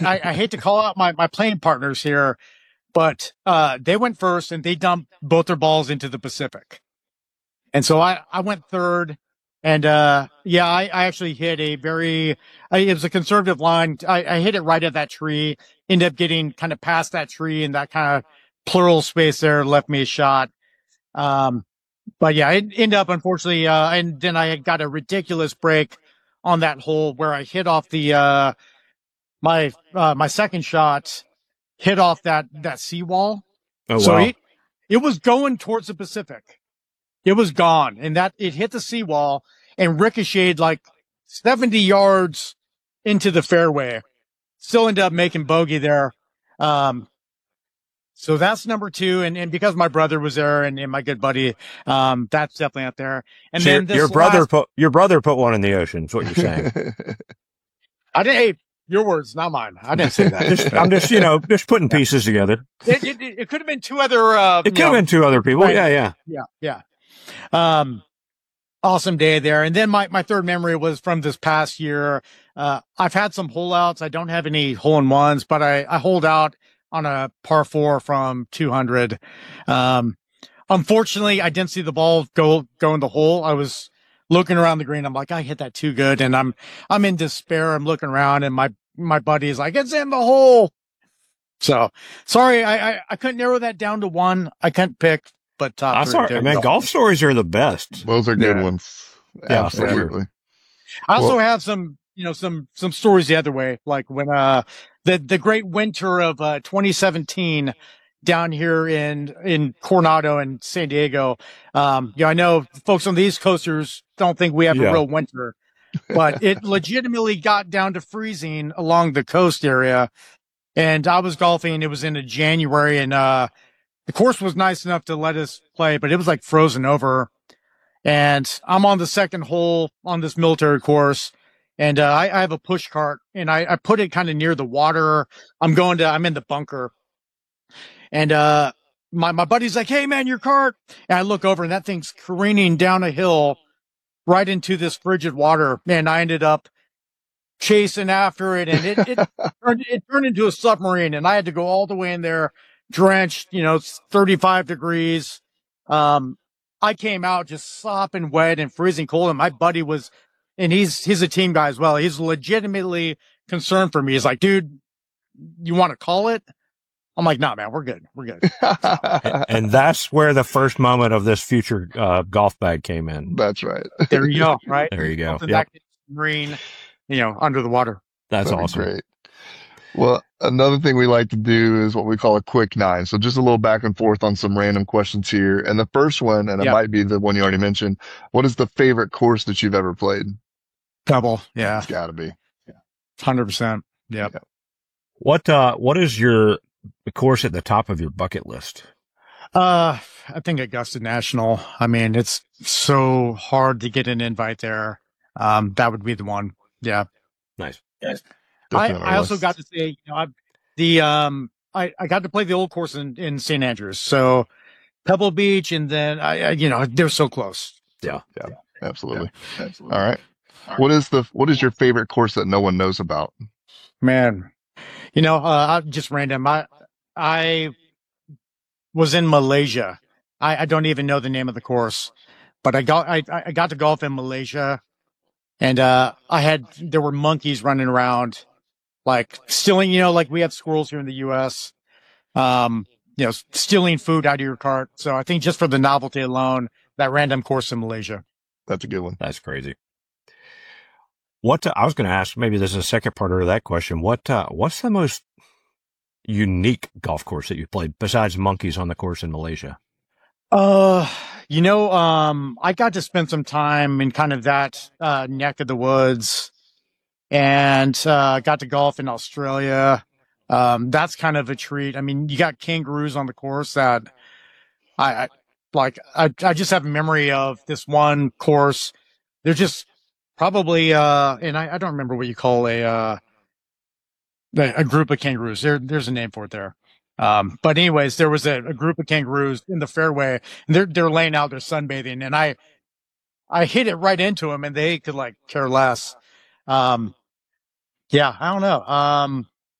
I hate to call out my playing partners here, but they went first and they dumped both their balls into the Pacific. And so I went third. And I actually hit it was a conservative line. I hit it right at that tree, ended up getting kind of past that tree, and that kind of plural space there left me a shot. But yeah, it ended up, unfortunately, and then I got a ridiculous break on that hole where I hit off the my second shot hit off that seawall. Oh, So wow. it was going towards the Pacific. It was gone, and it hit the seawall and ricocheted like 70 yards into the fairway. Still ended up making bogey there. So that's number 2. And because my brother was there and my good buddy, that's definitely up there. And So then your brother put one in the ocean. Is what you're saying. I didn't, hey, your words, not mine. I didn't say that. I'm just, just putting pieces together. It could have been 2 other, it could have been 2 other people. Right. Yeah. Awesome day there. And then my third memory was from this past year. I've had some hole outs. I don't have any hole in ones, but I holed out on a par 4 from 200. Unfortunately, I didn't see the ball go in the hole. I was looking around the green. I'm like, I hit that too good. And I'm in despair. I'm looking around and my buddy is like, it's in the hole. So sorry. I couldn't narrow that down to one. I couldn't pick, but top 3. Sorry, man. Golf stories are the best. Those are good ones. Yeah, absolutely. I also have some stories the other way, like when the great winter of 2017 down here in Coronado and San Diego. I know folks on the East Coasters don't think we have a real winter, but it legitimately got down to freezing along the coast area. And I was golfing. It was in January, and the course was nice enough to let us play, but it was like frozen over. And I'm on the second hole on this military course. And I have a push cart, and I put it kind of near the water. I'm in the bunker. And my buddy's like, hey, man, your cart. And I look over, and that thing's careening down a hill right into this frigid water. And I ended up chasing after it, and it turned into a submarine, and I had to go all the way in there, drenched, 35 degrees. I came out just sopping wet and freezing cold, and my buddy was, and he's a team guy as well. He's legitimately concerned for me. He's like, dude, you want to call it? I'm like, nah, man, we're good. We're good. And that's where the first moment of this future golf bag came in. That's right. There you go. Right. There you go. Yep. Green, under the water. That's awesome. Great. Well, another thing we like to do is what we call a quick 9. So just a little back and forth on some random questions here. And the first one, and it might be the one you already mentioned, what is the favorite course that you've ever played? Double. Yeah. It's gotta be. Yeah. 100%. Yep. What is the course at the top of your bucket list? I think Augusta National. I mean, it's so hard to get an invite there. That would be the one. Yeah. Nice. Yes. I also got to say, I got to play the old course in St. Andrews. So Pebble Beach, and then they're so close. Yeah. Absolutely. Yeah. Absolutely. All right. What is your favorite course that no one knows about? Man, just random. I was in Malaysia. I don't even know the name of the course, but I got to golf in Malaysia, and there were monkeys running around, like stealing, like we have squirrels here in the U.S., stealing food out of your cart. So I think just for the novelty alone, that random course in Malaysia. That's a good one. That's crazy. I was going to ask, maybe there's a second part of that question. What's the most unique golf course that you played besides monkeys on the course in Malaysia? I got to spend some time in kind of that neck of the woods, and got to golf in Australia. That's kind of a treat. I mean, you got kangaroos on the course that I just have a memory of this one course. They're just probably, and I don't remember what you call a group of kangaroos. There's a name for it there. But anyways, there was a group of kangaroos in the fairway, and they're laying out, they're sunbathing, and I hit it right into them, and they could care less. I don't know.